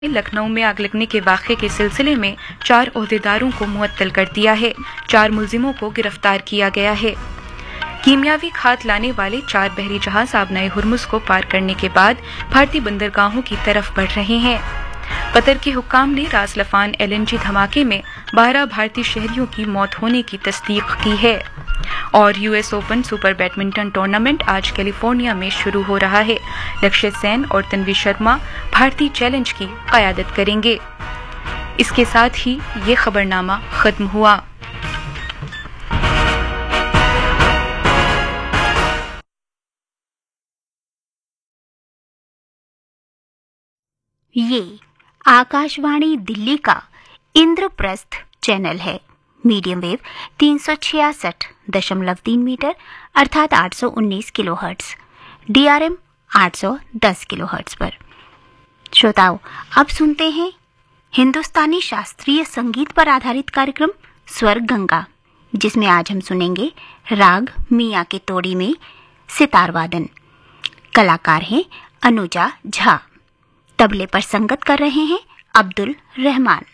लखनऊ में आग लगने के वाक़े के सिलसिले में 4 ओहदेदारों को मुअत्तल कर दिया है। 4 मुलजिमों को गिरफ्तार किया गया है। कीमियावी खाद लाने वाले 4 बहरी जहाज आबनाए हुर्मुज़ को पार करने के बाद भारतीय बंदरगाहों की तरफ बढ़ रहे हैं। कतर के हुक्काम ने रास लफान LNG धमाके में 12 भारतीय शहरियों की मौत होने की तस्दीक की है। और US open super badminton tournament आज कैलिफोर्निया में शुरू हो रहा है। लक्ष्य सेन और तन्वी शर्मा भारतीय चैलेंज की क़यादत करेंगे। इसके साथ ही ये खबरनामा खत्म हुआ। ये आकाशवाणी दिल्ली का इंद्रप्रस्थ चैनल है। मीडियम वेव 366.3 मीटर अर्थात 819 किलोहर्ट्ज, DRM 810 किलोहर्ट्ज पर। श्रोताओं, अब सुनते हैं हिंदुस्तानी शास्त्रीय संगीत पर आधारित कार्यक्रम स्वर गंगा, जिसमें आज हम सुनेंगे राग मियां के तोड़ी में सितार वादन। कलाकार हैं अनुजा झा। तबले पर संगत कर रहे हैं अब्दुल रहमान।